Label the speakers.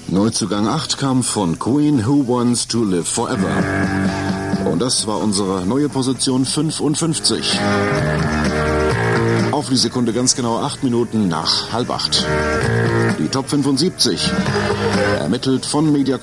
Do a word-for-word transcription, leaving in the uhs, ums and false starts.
Speaker 1: Neuzugang acht kam von Queen, Who Wants to Live Forever. Und das war unsere neue Position fünfundfünfzig. Auf die Sekunde ganz genau acht Minuten nach halb acht. Die Top fünfundsiebzig, ermittelt von Media